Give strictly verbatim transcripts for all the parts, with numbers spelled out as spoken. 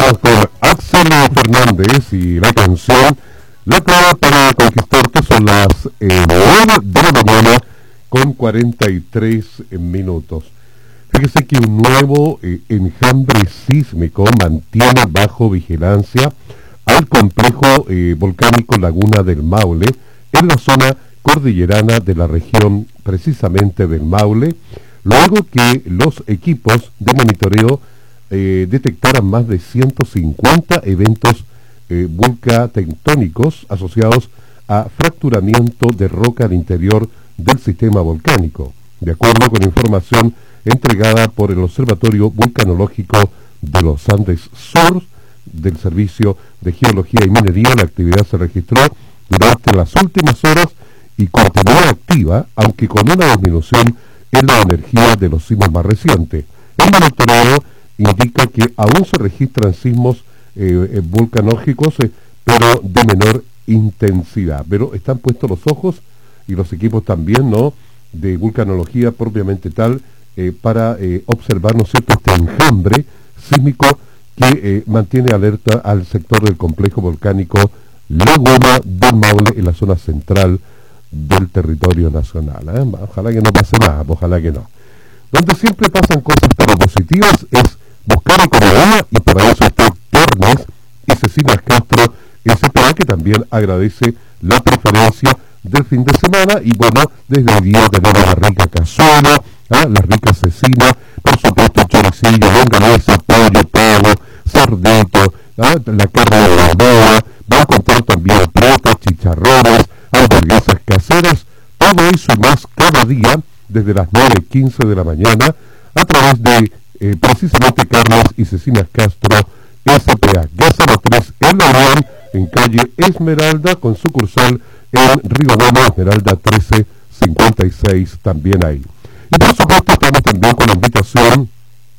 Vamos con Axel Fernández y la canción La clave para conquistarte. Son las eh, nueve de la mañana con cuarenta y tres minutos. Fíjese que un nuevo eh, enjambre sísmico mantiene bajo vigilancia al complejo eh, volcánico Laguna del Maule en la zona cordillerana de la región precisamente del Maule, luego que los equipos de monitoreo eh, detectaran más de ciento cincuenta eventos eh, volcatectónicos asociados a fracturamiento de roca al interior del sistema volcánico. De acuerdo con información entregada por el Observatorio Vulcanológico de los Andes Sur del Servicio de Geología y Minería, la actividad se registró durante las últimas horas y continúa activa, aunque con una disminución en la energía de los sismos más recientes. El monitoreo indica que aún se registran sismos eh, eh, volcanológicos, eh, pero de menor intensidad. Pero están puestos los ojos y los equipos también, ¿no?, de vulcanología propiamente tal, eh, para eh, observar, ¿no es cierto?, este enjambre sísmico que eh, mantiene alerta al sector del complejo volcánico Laguna del Maule en la zona central del territorio nacional. ¿eh? Ojalá que no pase nada, ojalá que no. Donde siempre pasan cosas pero positivas es buscar economía, y para eso está Tornes y Cecilia Castro S P A, que también agradece la preferencia del fin de semana. Y bueno, desde el día tenemos la rica cazuela, ¿eh? la rica cecina, por supuesto choricillo, longaniza, pollo, pavo, cerdito, ¿eh? la carne de barbacoa. Va a contar también platos, chicharrones, hamburguesas caseras, todo eso y más cada día desde las nueve y quince de la mañana a través de eh, precisamente Carlos y Cecilia Castro S P A, Gázaro tres en La Unión, en calle Esmeralda, con sucursal en Riobamba, Esmeralda trece cincuenta y seis también ahí. Y por supuesto estamos también con la invitación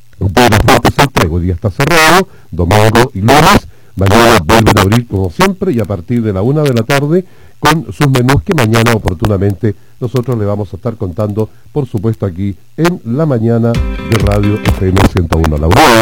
de las Fuentes Santiago. Hoy día está cerrado, domingo y lunes. Mañana vuelven a abrir como siempre y a partir de la una de la tarde con sus menús que mañana oportunamente nosotros le vamos a estar contando, por supuesto, aquí en la mañana de Radio F M ciento uno. La